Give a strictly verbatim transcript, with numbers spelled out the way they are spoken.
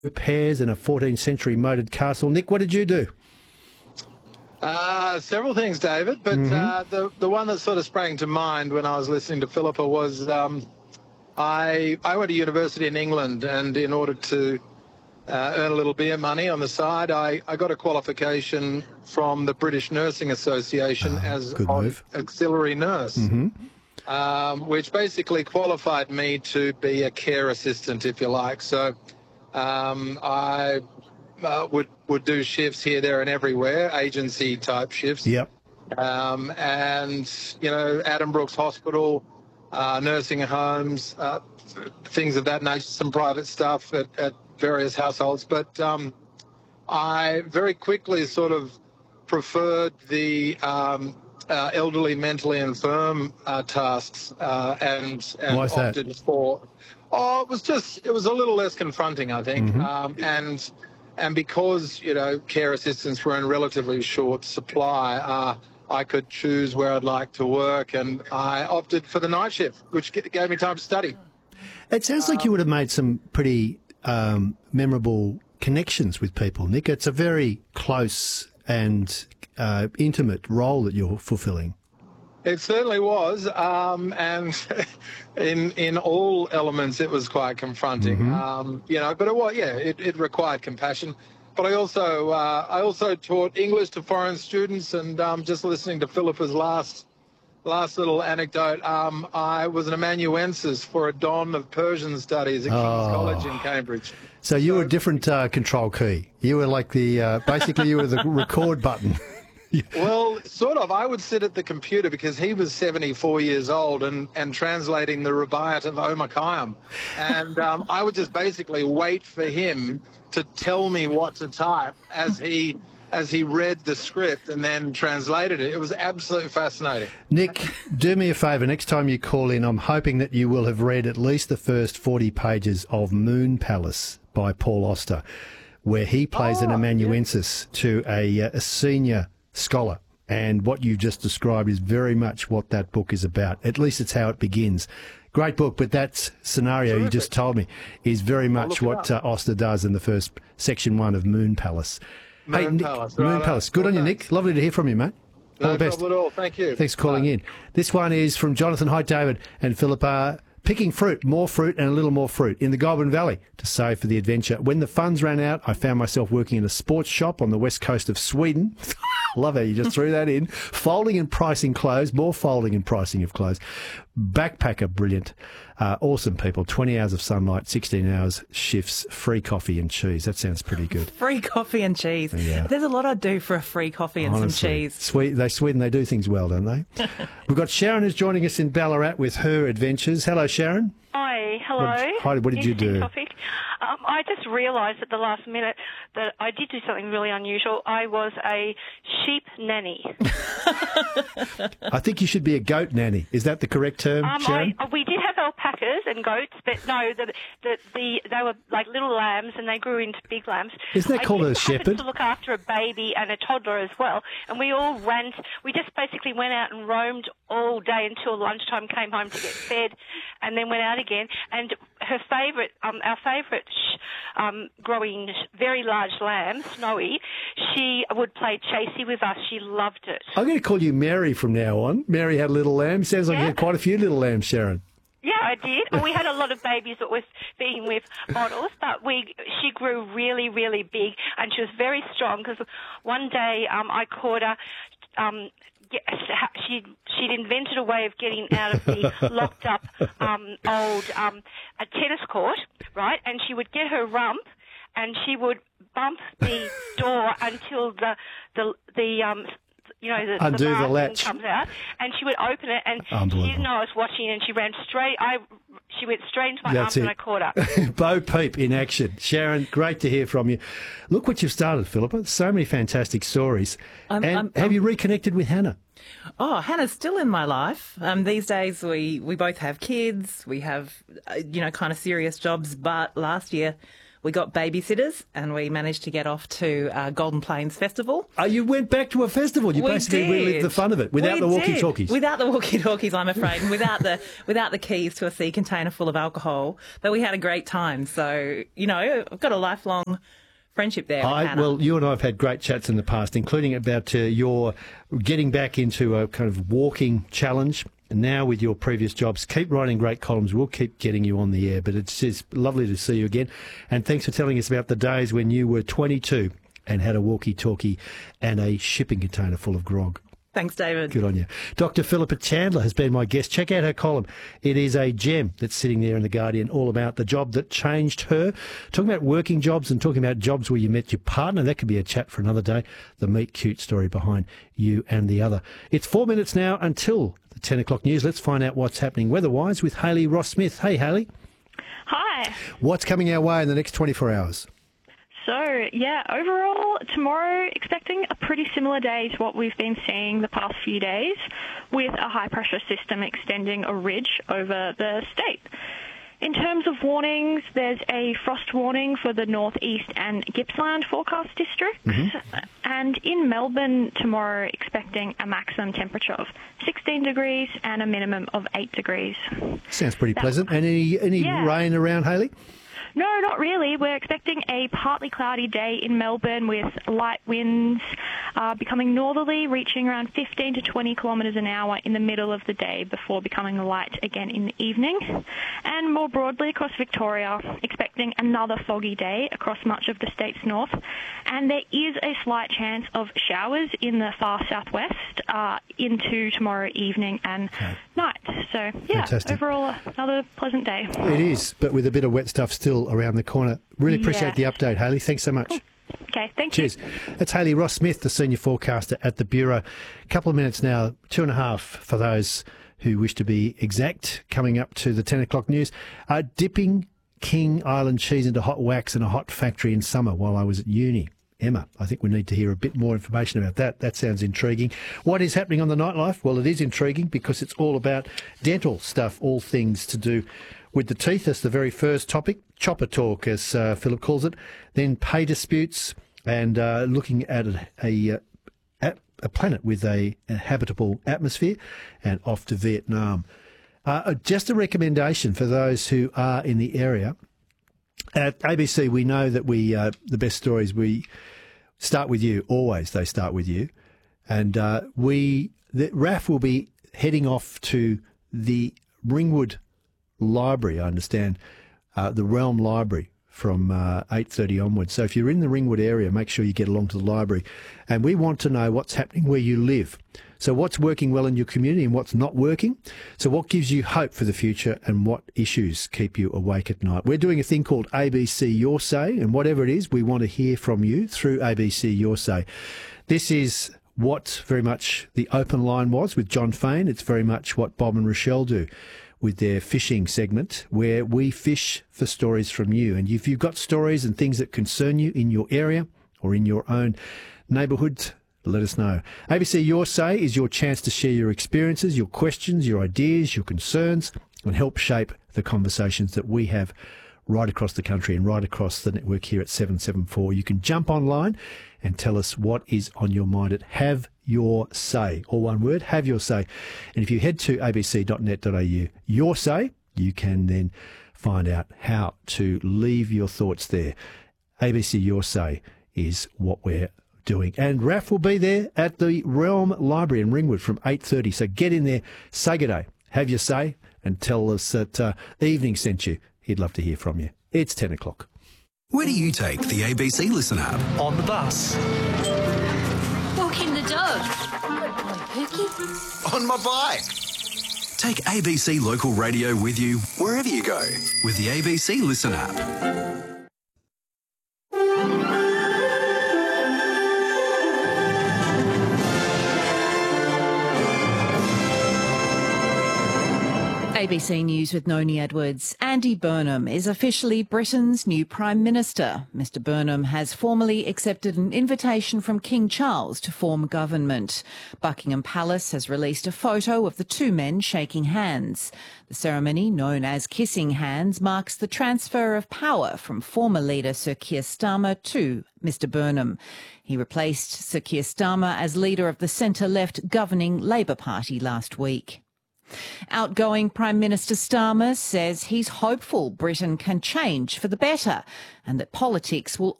pears and a fourteenth century moated castle. Nick, what did you do? Uh, several things, David, but Mm-hmm. uh, the the one that sort of sprang to mind when I was listening to Philippa was um, I I went to university in England, and in order to uh, earn a little beer money on the side, I, I got a qualification from the British Nursing Association Oh, as good an move. auxiliary nurse, Mm-hmm. um, which basically qualified me to be a care assistant, if you like. So um, I uh, would would do shifts here, there, and everywhere, agency type shifts. Yep. Um, and you know, Adam Brooks Hospital, uh, nursing homes, uh, things of that nature, some private stuff at, at various households. But um, I very quickly sort of preferred the um, uh, elderly, mentally infirm uh, tasks, uh, and, and Why is that? opted for. Oh, it was just it was a little less confronting, I think, Mm-hmm. um, and and because you know care assistants were in relatively short supply, uh, I could choose where I'd like to work, and I opted for the night shift, which g- gave me time to study. It sounds like you would have made some pretty um, memorable connections with people, Nick. It's a very close and uh, intimate role that you're fulfilling. It certainly was, um, and in in all elements, it was quite confronting. Mm-hmm. Um, you know, but it was yeah, it, it required compassion. But I also uh, I also taught English to foreign students, and um, just listening to Philippa's last last little anecdote, um, I was an amanuensis for a don of Persian studies at King's Oh. College in Cambridge. So you were a different uh, control key. You were like the, uh, basically you were the record button. Well, sort of. I would sit at the computer because he was seventy-four years old and, and translating the Rubaiyat of Omar Khayyam. And um, I would just basically wait for him to tell me what to type as he as he read the script and then translated it. It was absolutely fascinating. Nick, do me a favour. Next time you call in, I'm hoping that you will have read at least the first forty pages of Moon Palace by Paul Auster, where he plays an Oh, amanuensis to a, uh, a senior scholar. And what you just described is very much what that book is about. At least it's how it begins. Great book, but that scenario you just told me is very much look it what uh, Auster does in the first section one of Moon Palace. hey, Moon Nick, Palace, Moon right, Palace. right. Good Well on you, done. Nick. Lovely to hear from you, mate. All No the best. trouble at all. Thank you. Thanks for calling in. This one is from Jonathan. Hi, David and Philippa. Picking fruit, more fruit and a little more fruit in the Goulburn Valley to save for the adventure. When the funds ran out, I found myself working in a sports shop on the west coast of Sweden. Love how you just threw that in. Folding and pricing clothes, more folding and pricing of clothes. Backpacker, brilliant. Uh, awesome people. twenty hours of sunlight, sixteen hours shifts, free coffee and cheese. That sounds pretty good. Free coffee and cheese. Yeah. There's a lot I'd do for a free coffee and Honestly. some cheese. Sweet, they Sweden, they do things well, don't they? We've got Sharon who's joining us in Ballarat with her adventures. Hello, Sharon. Hi, hello. What- hi, what did you Interesting do? Topic. Um, I just realised at the last minute that I did do something really unusual. I was a sheep nanny. I think you should be a goat nanny. Is that the correct term, Um, Sharon? I, we did have alpacas and goats, but no, the, the, the, they were like little lambs and they grew into big lambs. Isn't that I called a just happened shepherd? to look after a baby and a toddler as well, and we all ran. We just basically went out and roamed all day until lunchtime. Came home to get fed, and then went out again. And her favourite, um, our favourite sh- um, growing very large lamb, Snowy, she would play chasey with us. She loved it. I'm going to call you Mary from now on. Mary had a little lamb. Sounds like you Yeah. had quite a few little lambs, Sharon. Yeah, I did. And we had a lot of babies that were feeding with bottles, but we she grew really, really big, and she was very strong. Because one day um, I caught her. Um, get- she she'd invented a way of getting out of the locked up um, old um, a tennis court, right? And she would get her rump, and she would bump the door until the the the um. You know, the, Undo the bar thing latch. comes out, and she would open it, and she Unbelievable. didn't know I was watching, and she ran straight. I, she went straight into my That's arms, and it. I caught her. Bo Peep in action. Sharon, great to hear from you. Look what you've started, Philippa. So many fantastic stories. I'm- and I'm- have I'm- you reconnected with Hannah? Oh, Hannah's still in my life. Um, these days we, we both have kids. We have, uh, you know, kind of serious jobs. But last year we got babysitters and we managed to get off to uh, Golden Plains Festival. Oh, you went back to a festival. You We basically did. relived the fun of it without We the did. walkie-talkies. Without the walkie-talkies, I'm afraid, and without the without the keys to a sea container full of alcohol. But we had a great time. So, you know, I've got a lifelong friendship there with I, Hannah. well, you and I have had great chats in the past, including about uh, your getting back into a kind of walking challenge. And now with your previous jobs, keep writing great columns. We'll keep getting you on the air. But it's just lovely to see you again. And thanks for telling us about the days when you were twenty-two and had a walkie-talkie and a shipping container full of grog. Thanks, David. Good on you. Doctor Philippa Chandler has been my guest. Check out her column. It is a gem that's sitting there in The Guardian, all about the job that changed her. Talking about working jobs and talking about jobs where you met your partner. That could be a chat for another day. The meet cute story behind you and the other. It's four minutes now until the ten o'clock news. Let's find out what's happening weather-wise with Hayley Ross-Smith. Hey, Hayley. Hi. What's coming our way in the next twenty-four hours? So, yeah, overall, tomorrow, expecting a pretty similar day to what we've been seeing the past few days, with a high-pressure system extending a ridge over the state. In terms of warnings, there's a frost warning for the northeast and Gippsland forecast districts. Mm-hmm. And in Melbourne tomorrow, expecting a maximum temperature of sixteen degrees and a minimum of eight degrees. Sounds pretty That- pleasant. And any, any Yeah. rain around, Hayley? No, not really. We're expecting a partly cloudy day in Melbourne with light winds uh, becoming northerly, reaching around fifteen to twenty kilometres an hour in the middle of the day before becoming light again in the evening. And more broadly across Victoria, expecting another foggy day across much of the state's north. And there is a slight chance of showers in the far southwest uh, into tomorrow evening and Okay. night. So, yeah, Fantastic. overall, another pleasant day. It is, but with a bit of wet stuff still around the corner. Really appreciate the Yeah. update, Hayley. Thanks so much. Okay, thank Cheers. you. That's Hayley Ross-Smith, the senior forecaster at the Bureau. A couple of minutes now, two and a half for those who wish to be exact, coming up to the ten o'clock news. Uh, dipping King Island cheese into hot wax in a hot factory in summer while I was at uni. Emma, I think we need to hear a bit more information about that. That sounds intriguing. What is happening on the nightlife? Well, it is intriguing because it's all about dental stuff, all things to do with the teeth. That's the very first topic. Chopper talk, as uh, Philip calls it. Then pay disputes and uh, looking at a, a, uh, a planet with a, a habitable atmosphere, and off to Vietnam. Uh, just a recommendation for those who are in the area. At A B C, we know that we uh, the best stories, we start with you. Always they start with you. And uh, we, the, R A F will be heading off to the Ringwood Library, I understand, uh, the Realm Library from uh, eight thirty onwards. So if you're in the Ringwood area, make sure you get along to the library. And we want to know what's happening where you live. So what's working well in your community and what's not working? So what gives you hope for the future and what issues keep you awake at night? We're doing a thing called A B C Your Say, and whatever it is, we want to hear from you through A B C Your Say. This is what very much the open line was with John Fain. It's very much what Bob and Rochelle do with their fishing segment, where we fish for stories from you. And if you've got stories and things that concern you in your area or in your own neighbourhood, let us know. A B C Your Say is your chance to share your experiences, your questions, your ideas, your concerns, and help shape the conversations that we have right across the country and right across the network here at seven seven four. You can jump online and tell us what is on your mind at Have Your Say. All one word, Have Your Say. And if you head to a b c dot net dot a u, Your Say, you can then find out how to leave your thoughts there. A B C Your Say is what we're doing. And R A F will be there at the Realm Library in Ringwood from eight thirty. So get in there, say good day, have your say, and tell us that uh, Evening sent you. He'd love to hear from you. It's ten o'clock. Where do you take the A B C Listen app? On the bus. Walking the dog. Pookie. On my bike. Take A B C Local Radio with you wherever you go with the A B C Listen app. A B C News with Noni Edwards. Andy Burnham is officially Britain's new Prime Minister. Mister Burnham has formally accepted an invitation from King Charles to form government. Buckingham Palace has released a photo of the two men shaking hands. The ceremony, known as Kissing Hands, marks the transfer of power from former leader Sir Keir Starmer to Mister Burnham. He replaced Sir Keir Starmer as leader of the centre-left governing Labor Party last week. Outgoing Prime Minister Starmer says he's hopeful Britain can change for the better and that politics will